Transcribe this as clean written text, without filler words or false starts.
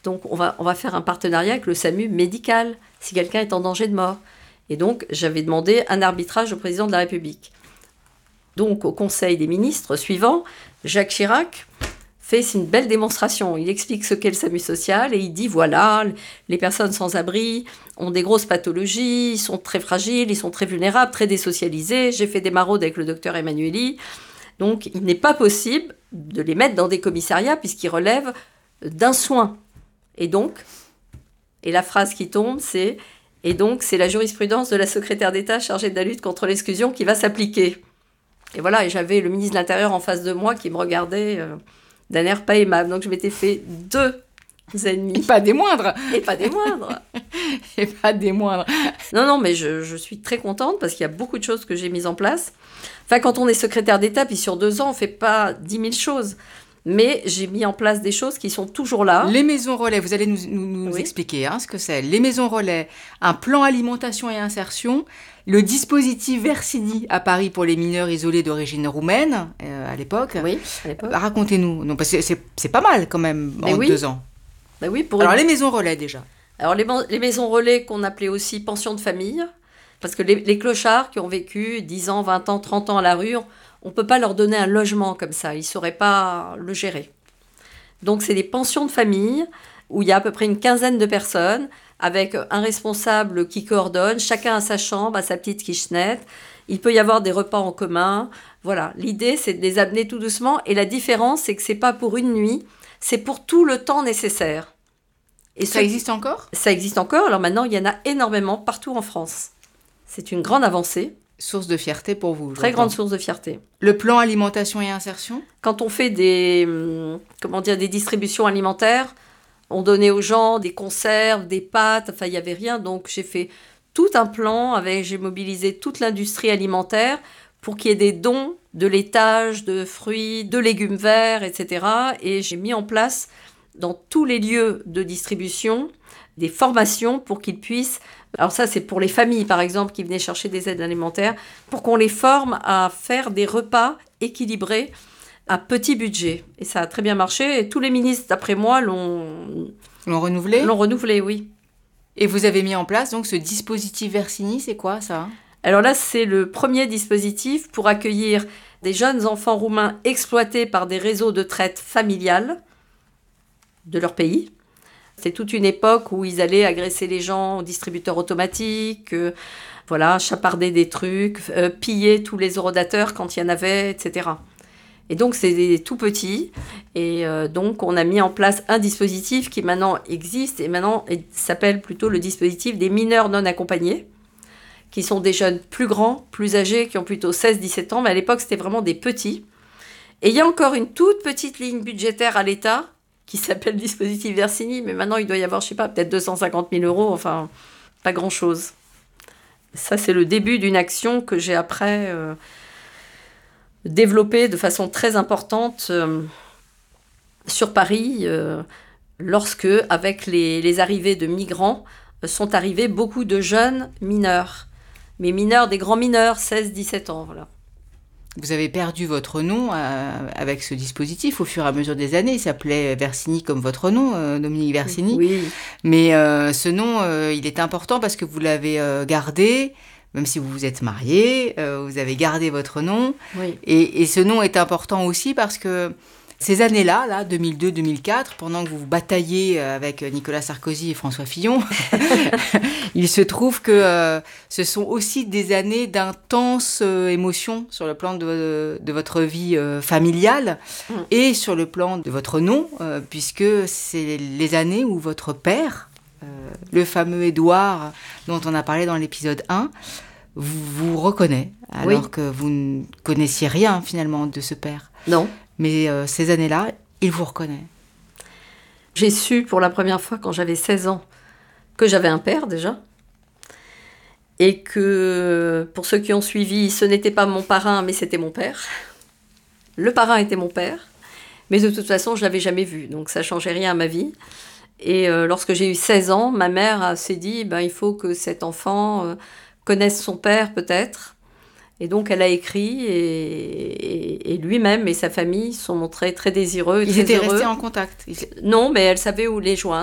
Donc on va faire un partenariat avec le SAMU médical, si quelqu'un est en danger de mort. Et donc j'avais demandé un arbitrage au président de la République. Donc au Conseil des ministres suivant, Jacques Chirac fait une belle démonstration. Il explique ce qu'est le SAMU social et il dit voilà, les personnes sans abri ont des grosses pathologies, ils sont très fragiles, ils sont très vulnérables, très désocialisés. J'ai fait des maraudes avec le docteur Emmanueli. Donc il n'est pas possible de les mettre dans des commissariats puisqu'ils relèvent d'un soin. Et la phrase qui tombe, c'est « Et donc, c'est la jurisprudence de la secrétaire d'État chargée de la lutte contre l'exclusion qui va s'appliquer. » Et voilà, et j'avais le ministre de l'Intérieur en face de moi qui me regardait d'un air pas aimable. Donc je m'étais fait 2 ennemis. Et pas des moindres. Et pas des moindres. Et pas des moindres. Non, mais je suis très contente parce qu'il y a beaucoup de choses que j'ai mises en place. Enfin, quand on est secrétaire d'État, puis sur 2 ans, on ne fait pas 10 000 choses. Mais j'ai mis en place des choses qui sont toujours là. Les maisons relais, vous allez nous expliquer ce que c'est. Les maisons relais, un plan alimentation et insertion, le dispositif Versini à Paris pour les mineurs isolés d'origine roumaine, à l'époque. Oui, à l'époque. Racontez-nous, non, parce que c'est pas mal quand même en 2 ans. Ben oui, Alors les maisons relais déjà. Alors les maisons relais qu'on appelait aussi pensions de famille, parce que les clochards qui ont vécu 10 ans, 20 ans, 30 ans à la rue, on ne peut pas leur donner un logement comme ça, ils ne sauraient pas le gérer. Donc c'est des pensions de famille où il y a à peu près une quinzaine de personnes avec un responsable qui coordonne, chacun a sa chambre, a sa petite kitchenette, il peut y avoir des repas en commun. Voilà, l'idée c'est de les amener tout doucement et la différence c'est que ce n'est pas pour une nuit, c'est pour tout le temps nécessaire. Et ça existe encore ? Ça existe encore, alors maintenant il y en a énormément partout en France. C'est une grande avancée. Source de fierté pour vous. Très grande source de fierté. Le plan alimentation et insertion ? Quand on fait des distributions alimentaires, on donnait aux gens des conserves, des pâtes, enfin il n'y avait rien. Donc j'ai fait tout un plan, j'ai mobilisé toute l'industrie alimentaire pour qu'il y ait des dons de laitage, de fruits, de légumes verts, etc. Et j'ai mis en place dans tous les lieux de distribution des formations pour qu'ils puissent... Alors ça, c'est pour les familles, par exemple, qui venaient chercher des aides alimentaires, pour qu'on les forme à faire des repas équilibrés à petit budget. Et ça a très bien marché. Et tous les ministres, d'après moi, l'ont renouvelé ? L'ont renouvelé, oui. Et vous avez mis en place donc ce dispositif Versini, c'est quoi ça ? Alors là, c'est le premier dispositif pour accueillir des jeunes enfants roumains exploités par des réseaux de traite familiale de leur pays. C'est toute une époque où ils allaient agresser les gens aux distributeurs automatiques, chaparder des trucs, piller tous les horodateurs quand il y en avait, etc. Et donc, c'est des tout petits. Et donc, on a mis en place un dispositif qui maintenant existe et maintenant s'appelle plutôt le dispositif des mineurs non accompagnés, qui sont des jeunes plus grands, plus âgés, qui ont plutôt 16-17 ans. Mais à l'époque, c'était vraiment des petits. Et il y a encore une toute petite ligne budgétaire à l'État qui s'appelle dispositif Versini, mais maintenant il doit y avoir, je sais pas, peut-être 250 000 €, enfin, pas grand-chose. Ça, c'est le début d'une action que j'ai après développée de façon très importante sur Paris, lorsque, avec les arrivées de migrants, sont arrivés beaucoup de jeunes mineurs. Mais mineurs, des grands mineurs, 16-17 ans, voilà. Vous avez perdu votre nom avec ce dispositif au fur et à mesure des années. Il s'appelait Versini comme votre nom, Dominique Versini. Oui. Mais ce nom, il est important parce que vous l'avez gardé, même si vous vous êtes marié, vous avez gardé votre nom. Oui. Et ce nom est important aussi parce que ces années-là, 2002-2004, pendant que vous vous bataillez avec Nicolas Sarkozy et François Fillon, il se trouve que ce sont aussi des années d'intenses émotions sur le plan de votre vie familiale et sur le plan de votre nom, puisque c'est les années où votre père, le fameux Édouard dont on a parlé dans l'épisode 1, vous reconnaît, alors que vous ne connaissiez rien finalement de ce père. Non. Mais ces années-là, il vous reconnaît. J'ai su pour la première fois quand j'avais 16 ans que j'avais un père déjà. Et que pour ceux qui ont suivi, ce n'était pas mon parrain, mais c'était mon père. Le parrain était mon père. Mais de toute façon, je ne l'avais jamais vu. Donc ça ne changeait rien à ma vie. Et lorsque j'ai eu 16 ans, ma mère s'est dit il faut que cet enfant connaisse son père peut-être. Et donc, elle a écrit et lui-même et sa famille sont montrés très désireux. Ils étaient restés en contact. Non, mais elle savait où les joindre.